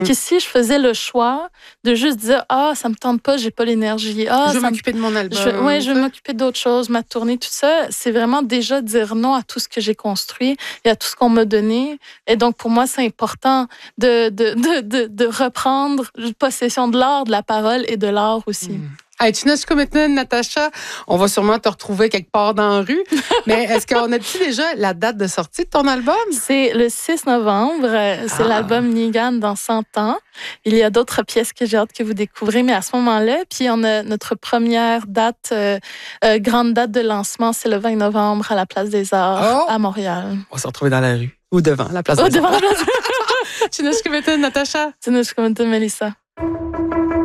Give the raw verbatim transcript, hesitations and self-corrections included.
que si je faisais le choix de juste dire « Ah, ça me tente pas, j'ai pas l'énergie. Ah, je vais ça m'occuper me... de mon album. Je, ouais, je vais m'occuper d'autres choses, ma tournée, tout ça. » C'est vraiment déjà dire non à tout ce que j'ai construit et à tout ce qu'on m'a donné. Et donc, pour moi, c'est important de, de, de, de, de reprendre possession de l'art, de la parole et de l'art aussi. Mm. Hey, Chinashkumetnan, Natacha, on va sûrement te retrouver quelque part dans la rue. Mais est-ce qu'on a-tu déjà la date de sortie de ton album? C'est le six novembre. C'est ah. l'album Nigan dans cent ans. Il y a d'autres pièces que j'ai hâte que vous découvrez, mais à ce moment-là, puis on a notre première date, euh, euh, grande date de lancement, c'est le vingt novembre à la Place des Arts oh. à Montréal. On va se retrouver dans la rue ou devant la Place oh, des devant Arts. La place. Chinashkumetnan, Natacha. Chinashkumetnan, Melissa.